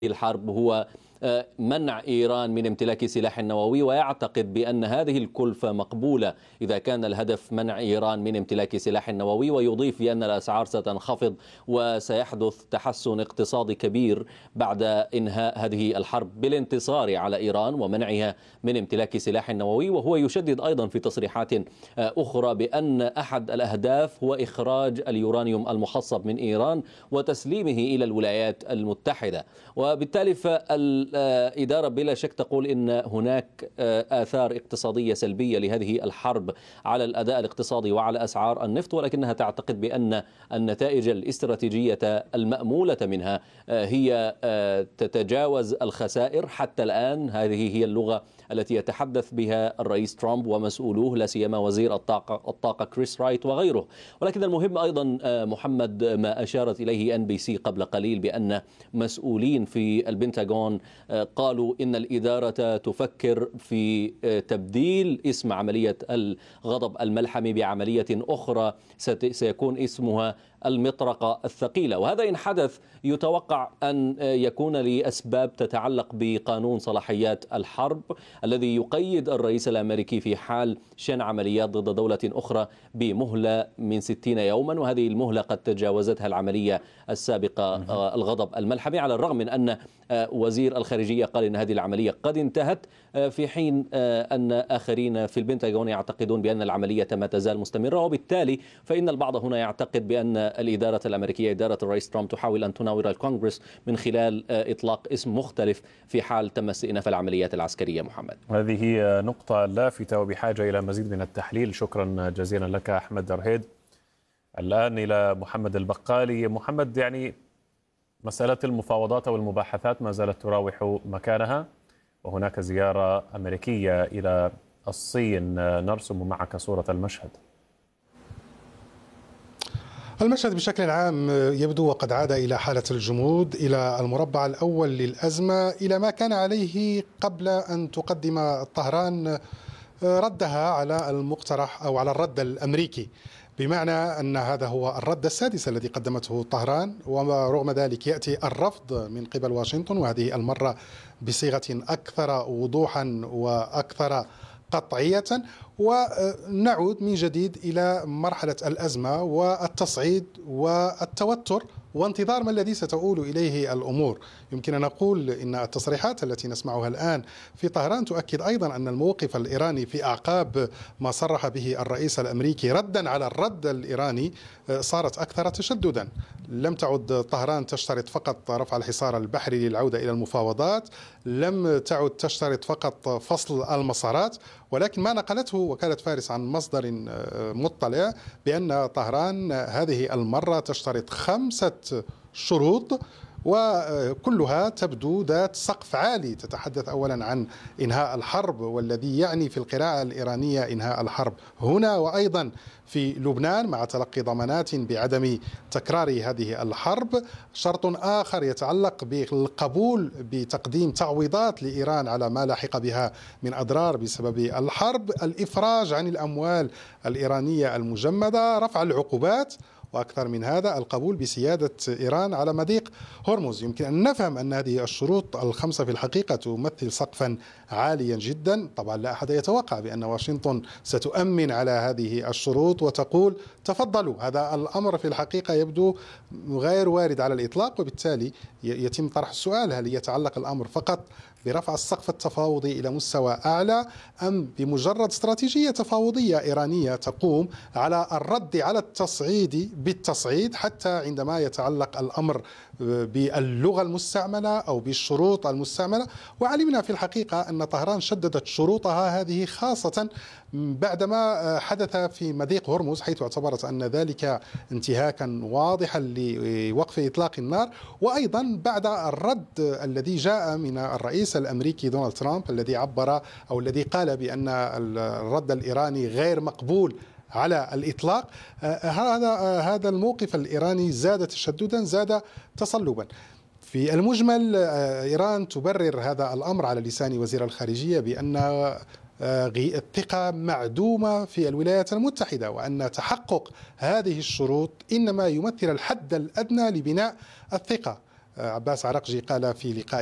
الحرب هو منع إيران من امتلاك سلاح نووي، ويعتقد بأن هذه الكلفة مقبولة إذا كان الهدف منع إيران من امتلاك سلاح نووي، ويضيف بأن الأسعار ستنخفض وسيحدث تحسن اقتصادي كبير بعد إنهاء هذه الحرب بالانتصار على إيران ومنعها من امتلاك سلاح نووي. وهو يشدد أيضا في تصريحات أخرى بأن أحد الأهداف هو إخراج اليورانيوم المخصب من إيران وتسليمه إلى الولايات المتحدة. وبالتالي الإدارة بلا شك تقول إن هناك آثار اقتصادية سلبية لهذه الحرب على الأداء الاقتصادي وعلى أسعار النفط، ولكنها تعتقد بأن النتائج الاستراتيجية المأمولة منها هي تتجاوز الخسائر حتى الآن. هذه هي اللغة التي يتحدث بها الرئيس ترامب ومسؤولوه، لا سيما وزير الطاقة كريس رايت وغيره. ولكن المهم أيضا محمد ما أشارت إليه NBC قبل قليل بأن مسؤولين في البنتاغون قالوا إن الإدارة تفكر في تبديل اسم عملية الغضب الملحمي بعملية أخرى سيكون اسمها المطرقة الثقيلة. وهذا إن حدث يتوقع أن يكون لأسباب تتعلق بقانون صلاحيات الحرب الذي يقيد الرئيس الأمريكي في حال شن عمليات ضد دولة أخرى بمهلة من 60 يوما، وهذه المهلة قد تجاوزتها العملية السابقة الغضب الملحمي، على الرغم من أن وزير الخارجية قال إن هذه العملية قد انتهت، في حين أن آخرين في البنتاغون يعتقدون بأن العملية ما تزال مستمرة. وبالتالي فإن البعض هنا يعتقد بأن الإدارة الأمريكية إدارة الرئيس ترامب تحاول أن تناور الكونغرس من خلال إطلاق اسم مختلف في حال تم استئناف العمليات العسكرية. محمد، هذه نقطة لافتة وبحاجة إلى مزيد من التحليل. شكرا جزيلا لك أحمد درهيد. الآن إلى محمد البقالي. محمد، يعني مسألة المفاوضات والمباحثات ما زالت تراوح مكانها، وهناك زيارة أمريكية إلى الصين. نرسم معك صورة المشهد. المشهد بشكل عام يبدو وقد عاد إلى حالة الجمود، إلى المربع الأول للأزمة، إلى ما كان عليه قبل أن تقدم طهران ردها على المقترح أو على الرد الأمريكي، بمعنى أن هذا هو الرد السادس الذي قدمته طهران، ورغم ذلك يأتي الرفض من قبل واشنطن، وهذه المرة بصيغة أكثر وضوحا وأكثر قطعية. ونعود من جديد إلى مرحلة الأزمة والتصعيد والتوتر وانتظار ما الذي ستؤول إليه الأمور. يمكن أن نقول إن التصريحات التي نسمعها الآن في طهران تؤكد أيضا أن الموقف الإيراني في أعقاب ما صرح به الرئيس الأمريكي ردا على الرد الإيراني صارت أكثر تشددا. لم تعد طهران تشترط فقط رفع الحصار البحري للعودة إلى المفاوضات، لم تعد تشترط فقط فصل المسارات، ولكن ما نقلته وكالة فارس عن مصدر مطلع بأن طهران هذه المرة تشترط 5 شروط، وكلها تبدو ذات سقف عالي. تتحدث أولا عن إنهاء الحرب، والذي يعني في القراءة الإيرانية إنهاء الحرب هنا وأيضا في لبنان مع تلقي ضمانات بعدم تكرار هذه الحرب. شرط آخر يتعلق بالقبول بتقديم تعويضات لإيران على ما لحق بها من أضرار بسبب الحرب، الإفراج عن الأموال الإيرانية المجمدة، رفع العقوبات، وأكثر من هذا القبول بسيادة إيران على مضيق هرمز. يمكن أن نفهم أن هذه الشروط ال5 في الحقيقة تمثل سقفا عاليا جدا. طبعا لا أحد يتوقع بأن واشنطن ستؤمن على هذه الشروط وتقول تفضلوا. هذا الأمر في الحقيقة يبدو غير وارد على الإطلاق، وبالتالي يتم طرح السؤال: هل يتعلق الأمر فقط برفع السقف التفاوضي إلى مستوى أعلى، أم بمجرد استراتيجية تفاوضية إيرانية تقوم على الرد على التصعيد بالتصعيد حتى عندما يتعلق الأمر باللغة المستعملة أو بالشروط المستعملة؟ وعلمنا في الحقيقة أن طهران شددت شروطها هذه خاصة بعدما حدث في مضيق هرمز، حيث اعتبرت أن ذلك انتهاكا واضحا لوقف إطلاق النار، وأيضا بعد الرد الذي جاء من الرئيس الأمريكي دونالد ترامب الذي عبر أو الذي قال بأن الرد الإيراني غير مقبول على الإطلاق. هذا الموقف الإيراني زاد تشددا، زاد تصلبا. في المجمل إيران تبرر هذا الأمر على لسان وزير الخارجية بأن الثقة معدومة في الولايات المتحدة، وأن تحقق هذه الشروط إنما يمثل الحد الأدنى لبناء الثقة. عباس عرقجي قال في لقاء